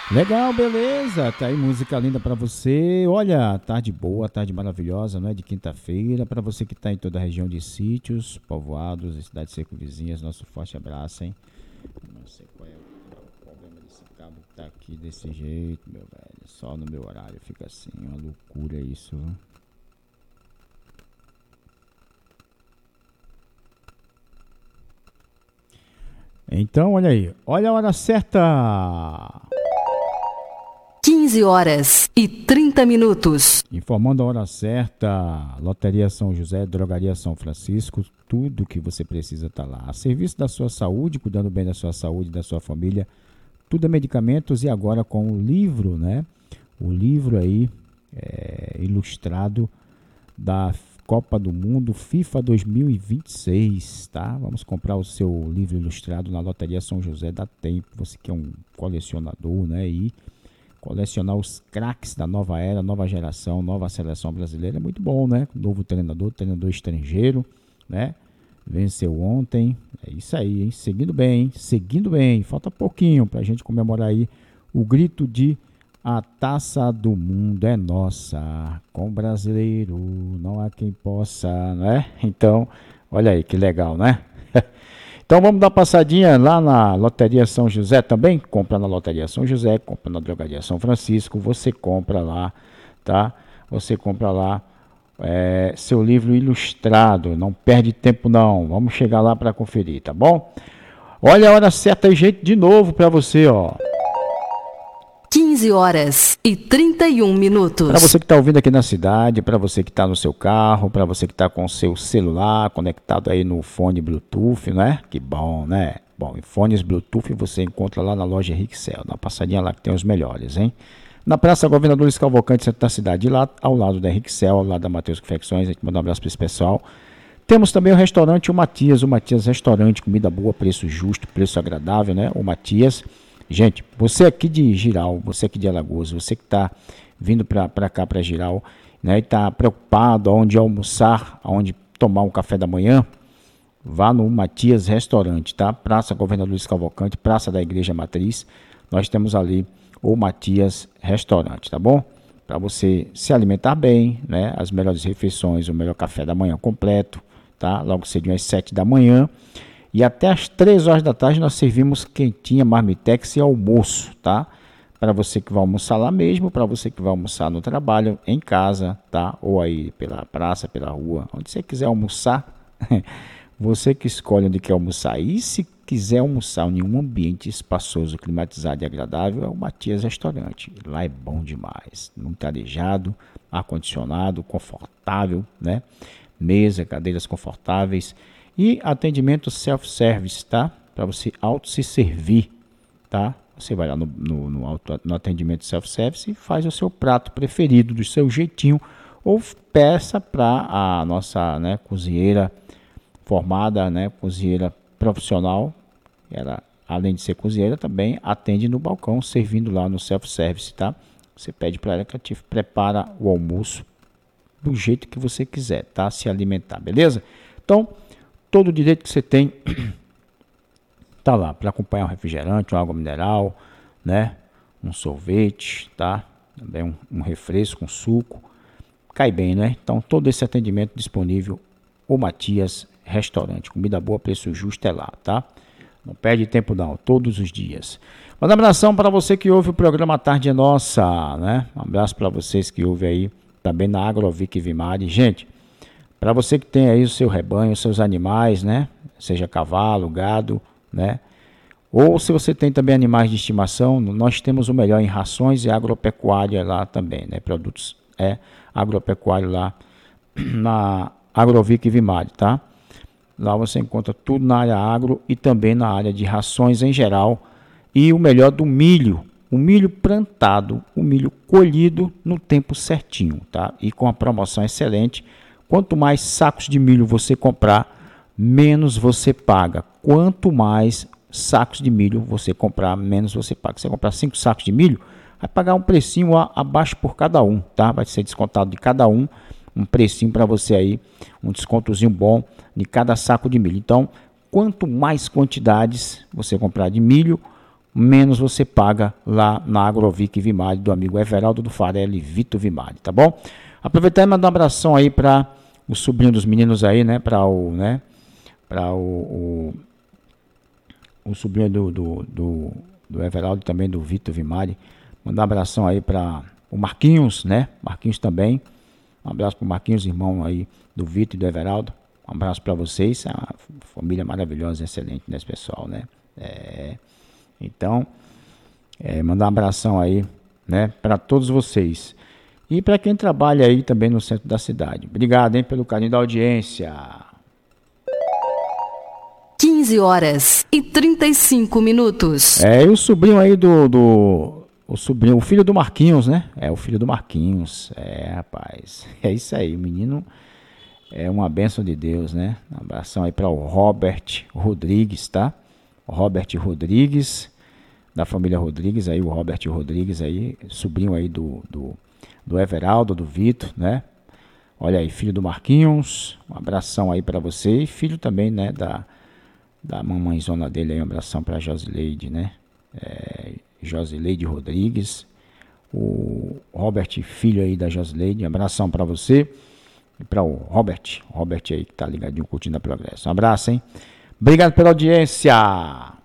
Legal, beleza. Tá aí música linda pra você. Olha, tarde boa, tarde maravilhosa, não é? De quinta-feira. Pra você que tá em toda a região de sítios, povoados e cidades circunvizinhas, nosso forte abraço, hein? Não sei qual é o problema desse cabo que tá aqui desse jeito, meu velho. Só no meu horário fica assim, uma loucura isso, viu? Então, olha aí. Olha a hora certa. 15h30. Informando a hora certa, Loteria São José, Drogaria São Francisco, tudo que você precisa tá lá. A serviço da sua saúde, cuidando bem da sua saúde, da sua família, tudo é medicamentos e agora com o livro, né? O livro aí ilustrado da Copa do Mundo FIFA 2026, tá? Vamos comprar o seu livro ilustrado na Loteria São José, dá tempo, você que é um colecionador, né? E colecionar os craques da nova era, nova geração, nova seleção brasileira é muito bom, né? Novo treinador, treinador estrangeiro, né? Venceu ontem, é isso aí, hein? Seguindo bem, hein? Seguindo bem. Falta pouquinho pra gente comemorar aí o grito de a taça do mundo é nossa, com o brasileiro não há quem possa, né? Então, olha aí que legal, né? Então vamos dar uma passadinha lá na Loteria São José também. Compra na Loteria São José, compra na Drogaria São Francisco. Você compra lá, tá? Você compra lá seu livro ilustrado. Não perde tempo não. Vamos chegar lá para conferir, tá bom? Olha a hora certa e jeito de novo para você, ó. 15h31. Para você que está ouvindo aqui na cidade, para você que está no seu carro, para você que está com o seu celular conectado aí no fone Bluetooth, né? Que bom, né? Bom, e fones Bluetooth você encontra lá na loja Rixel, na passadinha lá que tem os melhores, hein? Na Praça Governador Luiz Cavalcante, centro da cidade, lá ao lado da Rixel, ao lado da Matheus Confecções, a gente manda um abraço para esse pessoal. Temos também o restaurante o Matias Restaurante, comida boa, preço justo, preço agradável, né? O Matias. Gente, você aqui de Giral, você aqui de Alagoas, você que está vindo para cá, para Giral, né, e está preocupado aonde almoçar, aonde tomar um café da manhã, vá no Matias Restaurante, tá? Praça Governador Luiz Cavalcante, Praça da Igreja Matriz, nós temos ali o Matias Restaurante, tá bom? Para você se alimentar bem, né? As melhores refeições, o melhor café da manhã completo, tá? Logo cedinho às 7 da manhã. E até às 3 horas da tarde nós servimos quentinha, marmitex e almoço, tá? Para você que vai almoçar lá mesmo, para você que vai almoçar no trabalho, em casa, tá? Ou aí pela praça, pela rua, onde você quiser almoçar, você que escolhe onde quer almoçar. E se quiser almoçar em um ambiente espaçoso, climatizado e agradável, é o Matias Restaurante. Lá é bom demais, muito arejado, ar-condicionado, confortável, né? Mesa, cadeiras confortáveis. E atendimento self-service, tá? Para você se servir, tá? Você vai lá no atendimento self-service e faz o seu prato preferido, do seu jeitinho, ou peça para a nossa, né, cozinheira formada, né, cozinheira profissional. Ela, além de ser cozinheira, também atende no balcão, servindo lá no self-service, tá? Você pede para ela que ela te prepara o almoço do jeito que você quiser, tá? Se alimentar, beleza? Então, todo o direito que você tem tá lá para acompanhar um refrigerante, uma água mineral, né? Um sorvete, tá? Também um refresco, um suco. Cai bem, né? Então, todo esse atendimento disponível, o Matias Restaurante. Comida boa, preço justo é lá, tá? Não perde tempo não, todos os dias. Manda um abração para você que ouve o programa Tarde é Nossa, né? Um abraço para vocês que ouvem aí também na Agrovic Vimari. Gente, para você que tem aí o seu rebanho, os seus animais, né? Seja cavalo, gado, né? Ou se você tem também animais de estimação, nós temos o melhor em rações e agropecuária lá também, né? Produtos agropecuário lá na Agrovic Vimari, tá? Lá você encontra tudo na área agro e também na área de rações em geral. E o melhor do milho, o milho plantado, o milho colhido no tempo certinho, tá? E com a promoção excelente. Quanto mais sacos de milho você comprar, menos você paga. Quanto mais sacos de milho você comprar, menos você paga. Se você comprar 5 sacos de milho, vai pagar um precinho abaixo por cada um, tá? Vai ser descontado de cada um precinho para você aí, um descontozinho bom de cada saco de milho. Então, quanto mais quantidades você comprar de milho, menos você paga lá na Agrovic Vimade, do amigo Everaldo do Farelli Vitor Vimade, tá bom? Aproveitar e mandar um abração aí para o sobrinho dos meninos aí, né? Para o sobrinho do Everaldo, também do Vitor Vimade. Mandar um abração aí para o Marquinhos, né? Marquinhos também. Um abraço para o Marquinhos, irmão aí do Vitor e do Everaldo. Um abraço para vocês. É uma família maravilhosa, excelente, né, pessoal, né? Então, mandar um abração aí, né, para todos vocês. E para quem trabalha aí também no centro da cidade. Obrigado, hein, pelo carinho da audiência. 15h35. E o sobrinho aí o filho do Marquinhos, né? O filho do Marquinhos. Rapaz. É isso aí, o menino é uma bênção de Deus, né? Um abração aí para o Robert Rodrigues, tá? O Robert Rodrigues, da família Rodrigues, aí o Robert Rodrigues aí, sobrinho aí do Everaldo, do Vitor, né? Olha aí, filho do Marquinhos, um abração aí para você, e filho também, né, da mamãezona dele aí, um abração para Josileide, né? Josileide Rodrigues, o Robert, filho aí da Josileide, um abração para você e para o Robert aí que tá ligadinho, curtindo a Progresso. Um abraço, hein? Obrigado pela audiência!